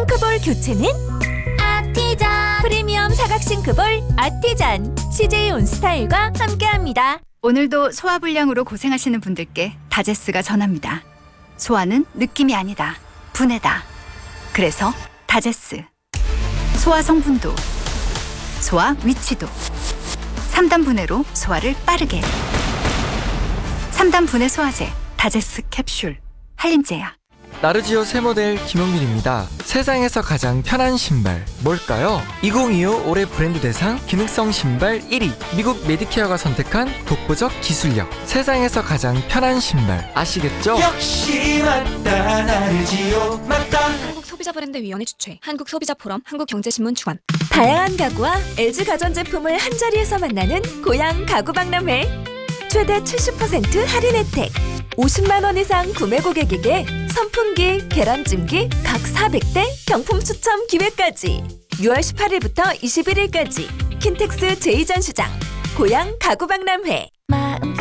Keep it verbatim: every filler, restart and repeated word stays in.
싱크볼 교체는 아티잔. 프리미엄 사각 싱크볼 아티잔. 씨제이 온스타일과 함께합니다. 오늘도 소화불량으로 고생하시는 분들께 다제스가 전합니다. 소화는 느낌이 아니다. 분해다. 그래서 다제스. 소화 성분도, 소화 위치도. 삼 단 분해로 소화를 빠르게. 삼 단 분해 소화제 다제스 캡슐. 한림제약. 나르지오 새 모델 김용민입니다. 세상에서 가장 편한 신발 뭘까요? 이천이십오 올해 브랜드 대상 기능성 신발 일 위. 미국 메디케어가 선택한 독보적 기술력. 세상에서 가장 편한 신발 아시겠죠? 역시 맞다 나르지오 맞다. 한국소비자브랜드위원회 주최, 한국소비자포럼, 한국경제신문 주관. 다양한 가구와 엘지 가전제품을 한자리에서 만나는 고양 가구박람회. 최대 칠십 퍼센트 할인 혜택. 오십만 원 이상 구매 고객에게 선풍기, 계란찜기 각 사백 대 경품 추첨 기회까지. 유월 십팔일부터 이십일일까지 킨텍스 제이 전시장 고양 가구박람회.